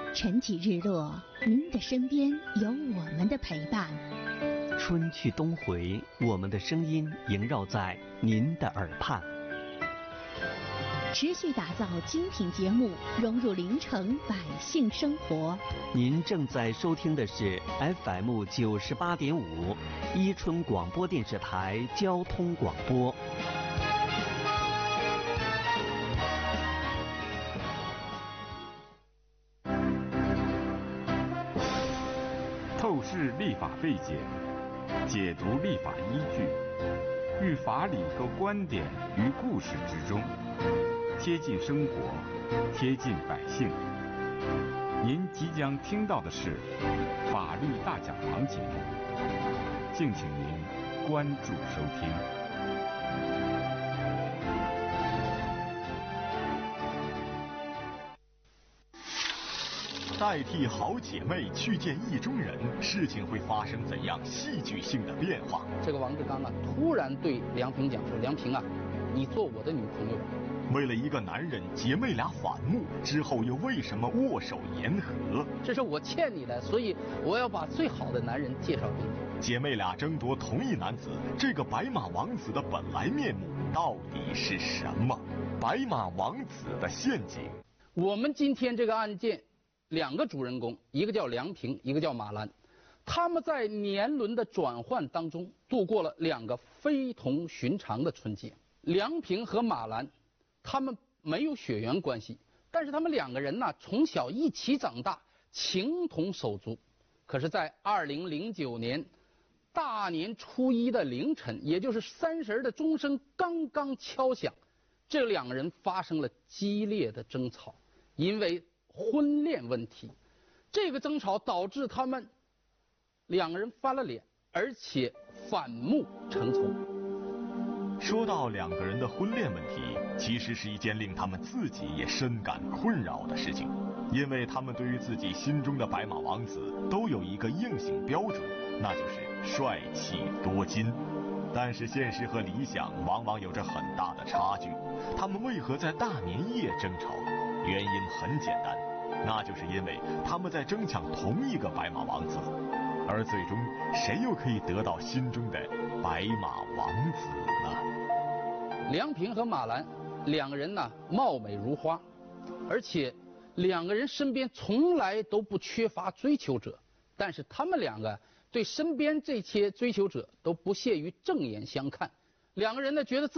晨起日落，您的身边有我们的陪伴。 春去冬回，我们的声音萦绕在您的耳畔。 持续打造精品节目，融入临城百姓生活。 您正在收听的是 FM 98.5伊春广播电视台交通广播。 透视立法背景，解读立法依据，寓法理和观点于故事之中，贴近生活，贴近百姓。您即将听到的是法律大讲堂节目，敬请您关注收听。 代替好姐妹去见意中人，事情会发生怎样戏剧性的变化？ 这个王志刚啊，突然对梁平讲说：“梁平啊，你做我的女朋友。” 为了一个男人，姐妹俩反目之后，又为什么握手言和？ 这是我欠你的，所以我要把最好的男人介绍给你。 姐妹俩争夺同一男子，这个白马王子的本来面目到底是什么？白马王子的陷阱。 我们今天这个案件，两个主人公，一个叫梁平，一个叫马兰，他们在年轮的转换当中度过了两个非同寻常的春节。梁平和马兰，他们没有血缘关系，但是他们两个人呢，从小一起长大，情同手足。可是，在2009年大年初一的凌晨，也就是30的钟声刚刚敲响，这两个人发生了激烈的争吵，因为婚恋问题。这个争吵导致他们两个人翻了脸，而且反目成仇。 说到两个人的婚恋问题，其实是一件令他们自己也深感困扰的事情，因为他们对于自己心中的白马王子都有一个硬性标准，那就是帅气多金。但是现实和理想往往有着很大的差距，他们为何在大年夜争吵？原因很简单，那就是因为他们在争抢同一个白马王子，而最终谁又可以得到心中的白马王子呢？ 梁平和马兰两个人呢，貌美如花，而且两个人身边从来都不缺乏追求者，但是他们两个对身边这些追求者都不屑于正眼相看。两个人呢，觉得自己